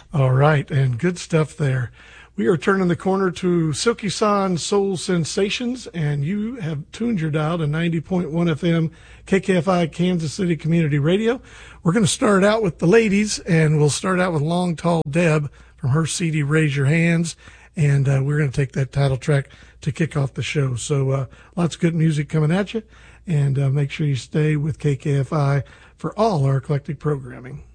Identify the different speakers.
Speaker 1: All right, and good stuff there. We are turning the corner to Silky San Soul Sensations, and you have tuned your dial to 90.1 FM KKFI Kansas City Community Radio. We're going to start out with the ladies, and we'll start out with Long Tall Deb from her CD Raise Your Hands, and we're going to take that title track to kick off the show. So lots of good music coming at you, and make sure you stay with KKFI for all our eclectic programming.